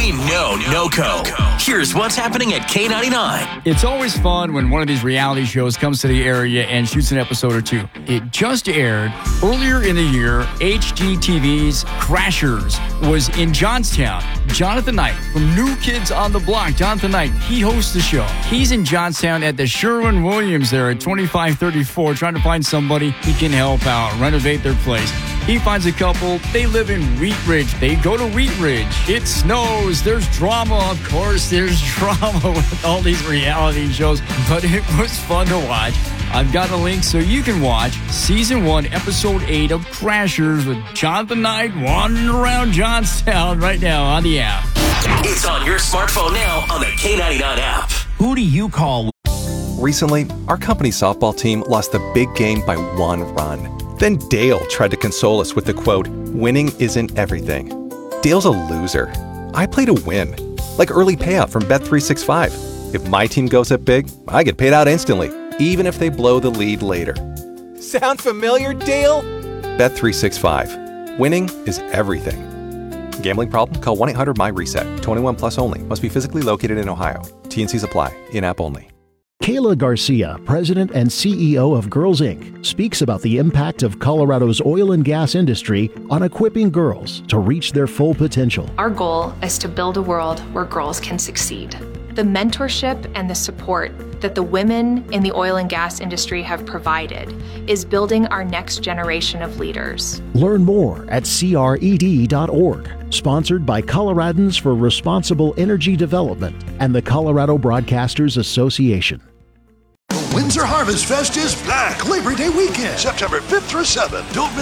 Say no-co. Here's what's happening at K99. It's always fun when one of these reality shows comes to the area and shoots an episode or two. It just aired earlier in the year. HGTV's Crashers was in Johnstown. Jonathan Knight from New Kids on the Block. Jonathan Knight, he hosts the show. He's in Johnstown at the Sherwin-Williams there at 2534, trying to find somebody he can help out, renovate their place. He finds a couple. They live in Wheat Ridge. They go to Wheat Ridge. It snows. There's drama. Of course, there's drama with all these reality shows, but it was fun to watch. I've got a link so you can watch Season 1, Episode 8 of Crashers with Jonathan Knight wandering around Johnstown right now on the app. It's on your smartphone now on the K99 app. Who do you call? Recently, our company softball team lost the big game by 1 run. Then Dale tried to console us with the quote, "Winning isn't everything." Dale's a loser. I play to win. Like early payout from Bet365. If my team goes up big, I get paid out instantly, even if they blow the lead later. Sound familiar, Dale? Bet365. Winning is everything. Gambling problem? Call 1-800-MY-RESET. 21 plus only. Must be physically located in Ohio. T&Cs apply. In-app only. Kayla Garcia, President and CEO of Girls Inc., speaks about the impact of Colorado's oil and gas industry on equipping girls to reach their full potential. Our goal is to build a world where girls can succeed. The mentorship and the support that the women in the oil and gas industry have provided is building our next generation of leaders. Learn more at cred.org. Sponsored by Coloradans for Responsible Energy Development and the Colorado Broadcasters Association. The Windsor Harvest Fest is back Labor Day weekend, September 5th through 7th. Don't miss